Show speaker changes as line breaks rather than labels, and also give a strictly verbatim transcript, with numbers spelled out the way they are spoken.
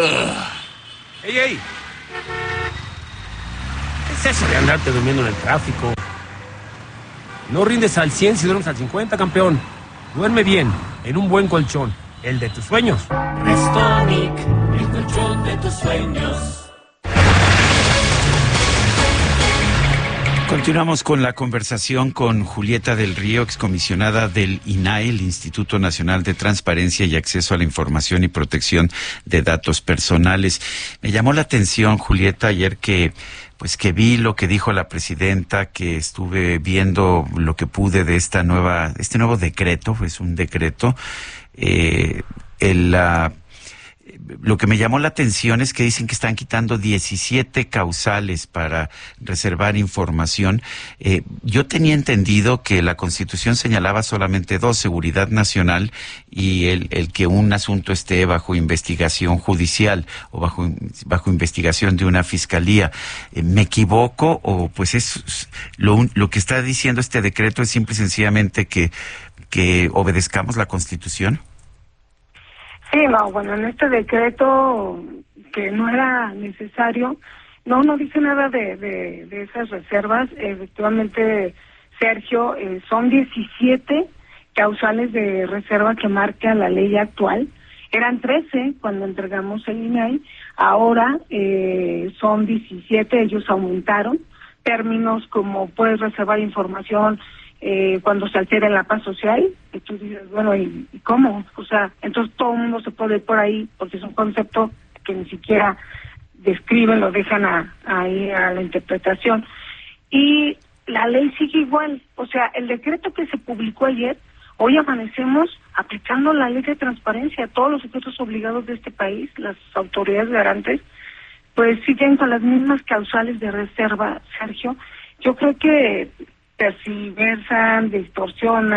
¡Ey, ey! ¿Qué es eso de andarte durmiendo en el tráfico? No rindes al cien si duermes al cincuenta, campeón. Duerme bien, en un buen colchón, el de tus sueños.
Restonic, el colchón de tus sueños.
Continuamos con la conversación con Julieta del Río, excomisionada del I N A I, el Instituto Nacional de Transparencia y Acceso a la Información y Protección de Datos Personales. Me llamó la atención, Julieta, ayer que pues que vi lo que dijo la presidenta, que estuve viendo lo que pude de esta nueva, este nuevo decreto, es un decreto, eh, el la Lo que me llamó la atención es que dicen que están quitando diecisiete causales para reservar información. Eh, yo tenía entendido que la Constitución señalaba solamente dos, seguridad nacional y el, el que un asunto esté bajo investigación judicial o bajo, bajo investigación de una fiscalía. Eh, ¿Me equivoco o pues es lo, lo que está diciendo este decreto es simple y sencillamente que, que obedezcamos la Constitución?
Sí, no, bueno, en este decreto que no era necesario, no, no dice nada de, de, de esas reservas. Efectivamente, Sergio, eh, son diecisiete causales de reserva que marca la ley actual. Eran trece cuando entregamos el I N A I, ahora eh, son diecisiete, ellos aumentaron términos como puedes reservar información Eh, cuando se altera la paz social, y tú dices, bueno, ¿y, ¿y cómo? O sea, entonces todo el mundo se puede ir por ahí, porque es un concepto que ni siquiera describen, lo dejan a, ahí a la interpretación. Y la ley sigue igual, o sea, el decreto que se publicó ayer, hoy amanecemos aplicando la ley de transparencia. Todos los sujetos obligados de este país, las autoridades garantes, pues siguen con las mismas causales de reserva, Sergio. Yo creo que tergiversan, distorsionan,